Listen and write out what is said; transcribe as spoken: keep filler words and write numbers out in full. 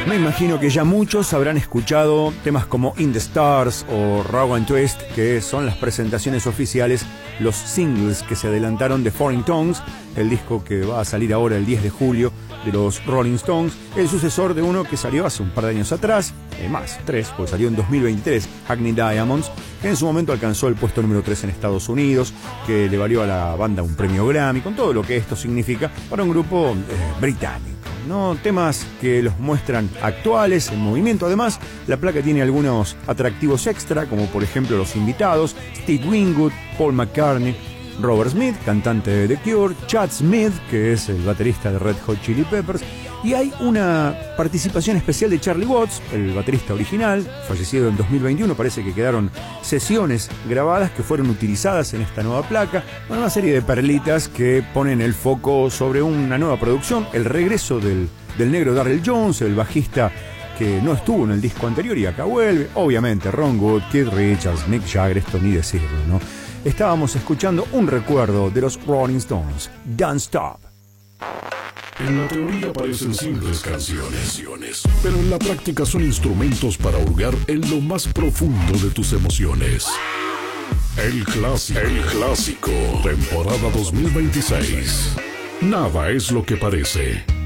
Me imagino que ya muchos habrán escuchado temas como In the Stars o Raw and Twist, que son las presentaciones oficiales, los singles que se adelantaron de Foreign Tongues, el disco que va a salir ahora el diez de julio de los Rolling Stones, el sucesor de uno que salió hace un par de años atrás, eh, más, tres, pues salió en dos mil veintitrés, Hackney Diamonds, que en su momento alcanzó el puesto número tres en Estados Unidos, que le valió a la banda un premio Grammy, con todo lo que esto significa para un grupo eh, británico. No, temas que los muestran actuales, en movimiento. Además, la placa tiene algunos atractivos extra, como por ejemplo los invitados, Steve Winwood, Paul McCartney, Robert Smith, cantante de The Cure, Chad Smith, que es el baterista de Red Hot Chili Peppers, y hay una participación especial de Charlie Watts, el baterista original, fallecido en dos mil veintiuno. Parece que quedaron sesiones grabadas que fueron utilizadas en esta nueva placa. Bueno, una serie de perlitas que ponen el foco sobre una nueva producción, el regreso del, del negro Darrell Jones, el bajista que no estuvo en el disco anterior y acá vuelve. Obviamente Ron Wood, Keith Richards, Mick Jagger, esto ni decirlo, ¿no? Estábamos escuchando un recuerdo de los Rolling Stones, Don't Stop. En la teoría parecen simples canciones, pero en la práctica son instrumentos para hurgar en lo más profundo de tus emociones. El clásico, el clásico, temporada dos mil veintiséis. Nada es lo que parece.